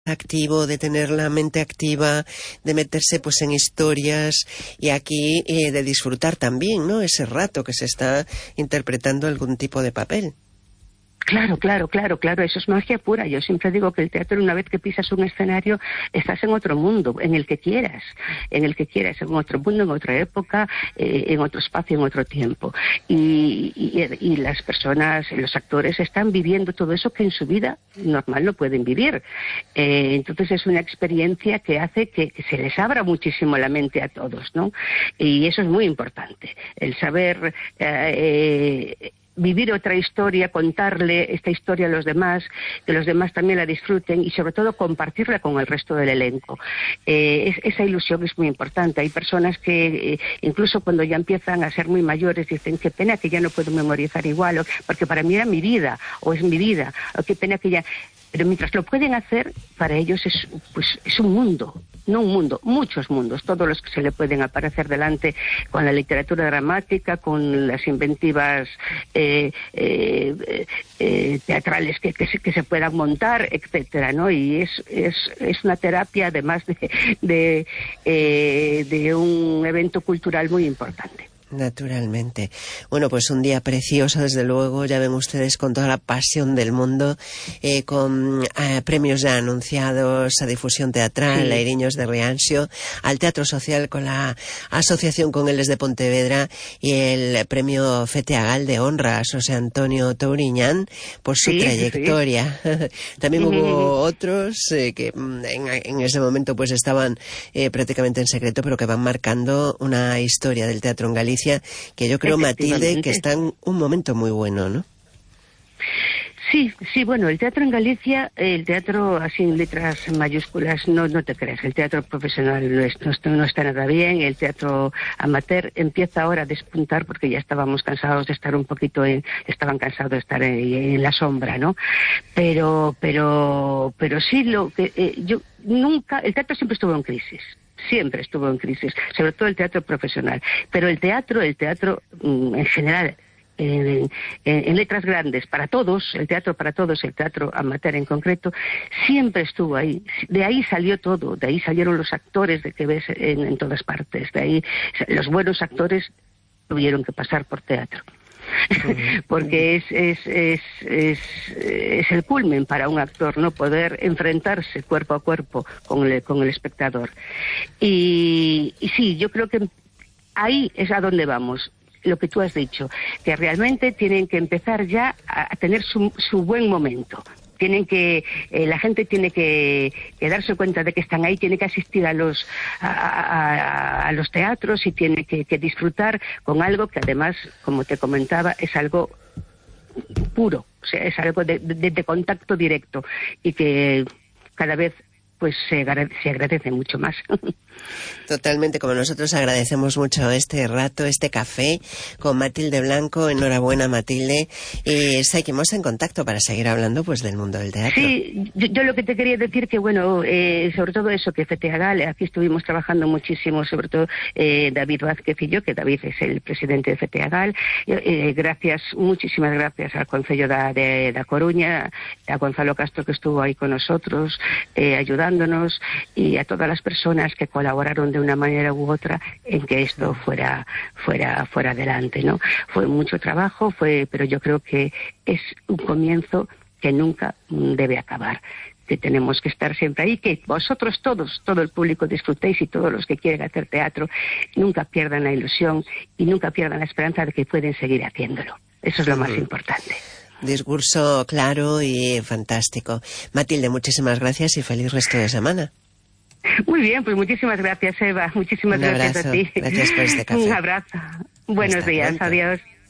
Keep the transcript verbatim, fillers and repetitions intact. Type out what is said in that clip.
activo, de tener la mente activa, de meterse pues en historias y aquí eh, de disfrutar también, ¿no? Ese rato que se está interpretando algún tipo de papel. Claro, claro, claro, claro, eso es magia pura. Yo siempre digo que el teatro, una vez que pisas un escenario, estás en otro mundo, en el que quieras, en el que quieras, en otro mundo, en otra época, eh, en otro espacio, en otro tiempo. Y, y, y las personas, los actores, están viviendo todo eso que en su vida normal no pueden vivir. Eh, entonces es una experiencia que hace que, que se les abra muchísimo la mente a todos, ¿no? Y eso es muy importante, el saber... Eh, eh, vivir otra historia, contarle esta historia a los demás, que los demás también la disfruten y sobre todo compartirla con el resto del elenco. Eh, es, esa ilusión es muy importante. Hay personas que eh, incluso cuando ya empiezan a ser muy mayores dicen qué pena que ya no puedo memorizar igual, o, porque para mí era mi vida, o es mi vida, o qué pena que ya... Pero mientras lo pueden hacer, para ellos es, pues, es un mundo, no un mundo, muchos mundos, todos los que se le pueden aparecer delante con la literatura dramática, con las inventivas eh, eh, eh, teatrales que, que, se, que se puedan montar, etcétera, ¿no? Y es, es, es una terapia, además de, de, eh, de un evento cultural muy importante. Naturalmente. Bueno, pues un día precioso, desde luego, ya ven ustedes, con toda la pasión del mundo, eh, con eh, premios ya anunciados a difusión teatral, sí. Airiños de Rianxo, al Teatro Social con la Asociación con Eles de Pontevedra y el premio Feteagal de Honra a José Antonio Touriñán por su sí, trayectoria. Sí. También hubo otros eh, que en, en ese momento pues estaban eh, prácticamente en secreto, pero que van marcando una historia del teatro en Galicia que yo creo, Matilde, que está en un momento muy bueno, ¿no? Sí, sí, bueno, el teatro en Galicia, el teatro así en letras mayúsculas, no no te creas, el teatro profesional no, es, no, no está nada bien, el teatro amateur empieza ahora a despuntar porque ya estábamos cansados de estar un poquito, en, estaban cansados de estar en, en la sombra, ¿no? Pero, pero, pero sí, lo que eh, yo nunca, el teatro siempre estuvo en crisis. Siempre estuvo en crisis, sobre todo el teatro profesional. Pero el teatro, el teatro mm, en general, en, en, en letras grandes, para todos, el teatro para todos, el teatro amateur en concreto, siempre estuvo ahí. De ahí salió todo, de ahí salieron los actores de que ves en, en todas partes. De ahí los buenos actores tuvieron que pasar por teatro. Porque es, es, es, es, es el culmen para un actor, no poder enfrentarse cuerpo a cuerpo con el, con el espectador. Y, y sí, yo creo que ahí es a donde vamos. Lo que tú has dicho, que realmente tienen que empezar ya a, a tener su, su buen momento. Tienen que, eh, la gente tiene que, que darse cuenta de que están ahí, tiene que asistir a los a, a, a los teatros y tiene que, que disfrutar con algo que además, como te comentaba, es algo puro, o sea, es algo de, de, de contacto directo y que cada vez pues se, se agradece mucho más. Totalmente, como nosotros agradecemos mucho este rato, este café con Matilde Blanco. Enhorabuena, Matilde, y seguimos en contacto para seguir hablando pues del mundo del teatro. Sí, yo, yo lo que te quería decir que bueno, eh, sobre todo eso, que Feteagal, aquí estuvimos trabajando muchísimo, sobre todo eh, David Vázquez y yo, que David es el presidente de Feteagal, eh, gracias, muchísimas gracias al Concello da, de da Coruña, a Gonzalo Castro que estuvo ahí con nosotros, eh, ayudándonos, y a todas las personas que colaboraron de una manera u otra en que esto fuera fuera fuera adelante, ¿no? Fue mucho trabajo, fue, pero yo creo que es un comienzo que nunca debe acabar, que tenemos que estar siempre ahí, que vosotros todos, todo el público disfrutéis y todos los que quieren hacer teatro nunca pierdan la ilusión y nunca pierdan la esperanza de que pueden seguir haciéndolo. Eso es lo más importante. Discurso claro y fantástico. Matilde, muchísimas gracias y feliz resto de semana. Muy bien, pues muchísimas gracias, Eva. Muchísimas Un gracias abrazo. a ti. Gracias por este café. Un abrazo. Buenos Hasta días. pronto. Adiós.